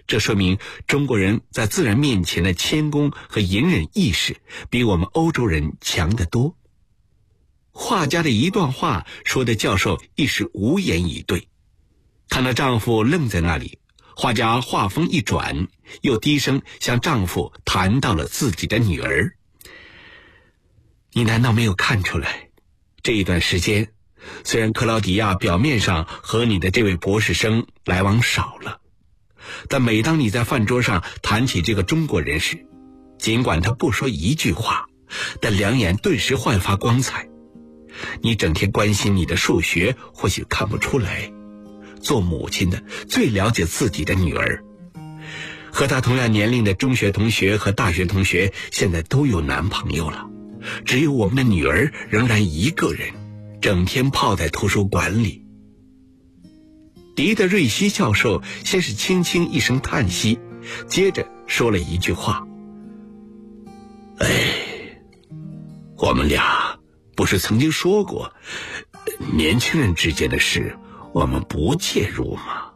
这说明中国人在自然面前的谦恭和隐忍意识比我们欧洲人强得多。画家的一段话说的教授一时无言以对。看到丈夫愣在那里，画家话锋一转，又低声向丈夫谈到了自己的女儿。你难道没有看出来，这一段时间虽然克劳迪亚表面上和你的这位博士生来往少了，但每当你在饭桌上谈起这个中国人时，尽管他不说一句话，但两眼顿时焕发光彩。你整天关心你的数学，或许看不出来，做母亲的最了解自己的女儿。和她同样年龄的中学同学和大学同学现在都有男朋友了，只有我们的女儿仍然一个人，整天泡在图书馆里。狄德瑞希教授先是轻轻一声叹息，接着说了一句话：我们俩不是曾经说过，年轻人之间的事我们不介入吗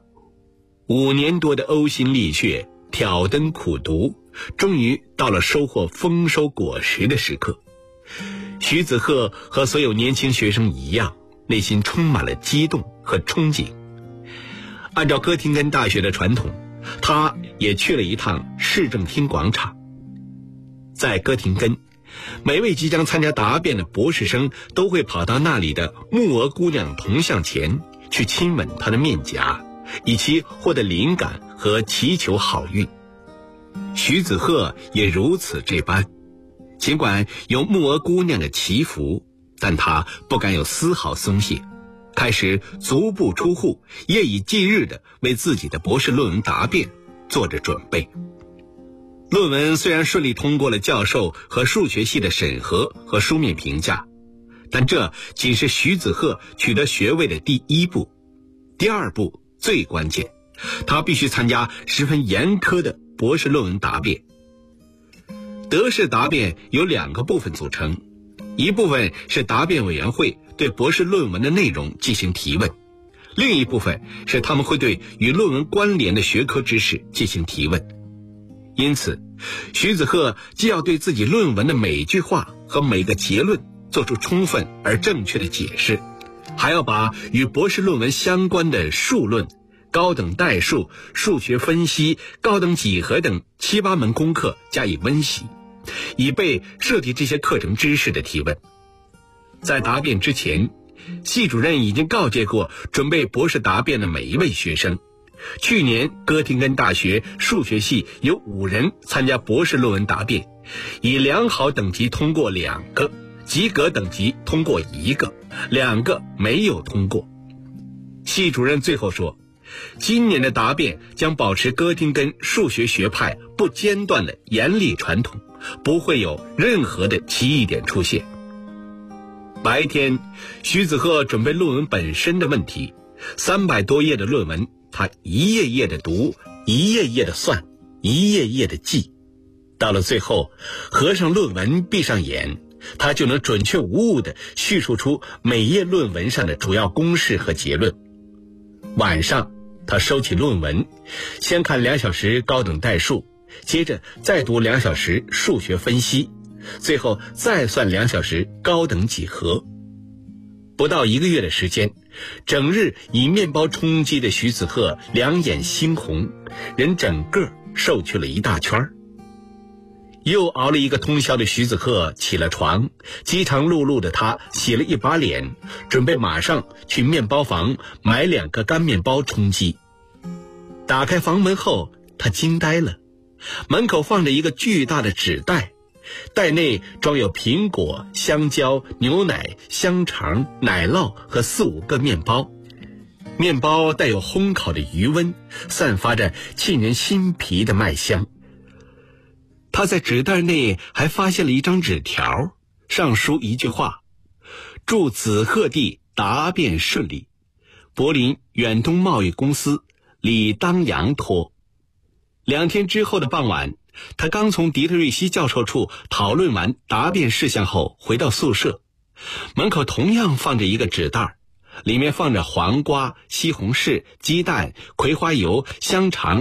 ？5年多的呕心沥血，挑灯苦读，终于到了收获丰收果实的时刻。徐子鹤和所有年轻学生一样，内心充满了激动和憧憬。按照哥廷根大学的传统，他也去了一趟市政厅广场。在哥廷根，每位即将参加答辩的博士生都会跑到那里的木鹅姑娘铜像前去亲吻她的面颊，以期获得灵感和祈求好运。徐子鹤也如此这般，尽管有木鹅姑娘的祈福，但他不敢有丝毫松懈，开始足不出户，夜以继日地为自己的博士论文答辩做着准备。论文虽然顺利通过了教授和数学系的审核和书面评价，但这仅是徐子鹤取得学位的第一步。第二步最关键，他必须参加十分严苛的博士论文答辩。德式答辩由2个部分组成，一部分是答辩委员会对博士论文的内容进行提问，另一部分是他们会对与论文关联的学科知识进行提问。因此，徐子鹤既要对自己论文的每句话和每个结论做出充分而正确的解释，还要把与博士论文相关的数论、高等代数、数学分析、高等几何等7、8门功课加以温习，以备涉及这些课程知识的提问。在答辩之前，系主任已经告诫过准备博士答辩的每一位学生，去年哥廷根大学数学系有5人参加博士论文答辩，以良好等级通过2个，及格等级通过1个，2个没有通过。系主任最后说，今年的答辩将保持哥廷根数学学派不间断的严厉传统，不会有任何的奇异点出现。白天，徐子鹤准备论文本身的问题，300多页的论文，他一页页的读，一页页的算，一页页的记。到了最后，合上论文，闭上眼，他就能准确无误地叙述出每页论文上的主要公式和结论。晚上，他收起论文，先看2小时高等代数，接着再读2小时数学分析，最后再算2小时高等几何。不到1个月的时间，整日以面包充饥的徐子鹤两眼猩红，人整个瘦去了一大圈。又熬了一个通宵的徐子鹤起了床，饥肠辘辘的他洗了一把脸，准备马上去面包房买2个干面包充饥。打开房门后，他惊呆了，门口放着一个巨大的纸袋，袋内装有苹果、香蕉、牛奶、香肠、奶酪和4、5个面包。面包带有烘烤的余温，散发着沁人心脾的麦香。他在纸袋内还发现了一张纸条，上书一句话：祝子鹤弟答辩顺利，柏林远东贸易公司李当阳托。2天之后的傍晚，他刚从迪特瑞希教授处讨论完答辩事项后回到宿舍，门口同样放着一个纸袋，里面放着黄瓜、西红柿、鸡蛋、葵花油、香肠、